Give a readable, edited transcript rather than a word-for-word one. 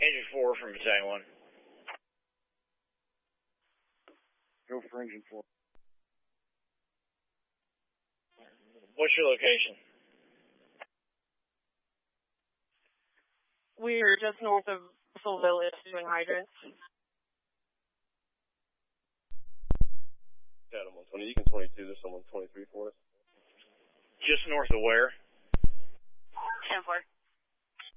Engine 4 from Battalion 1. Go for Engine 4. What's your location? We're just north of Full Village doing hydrants. Adam 120, you can 22, there's someone 23 for us. Just north of where? 10-4.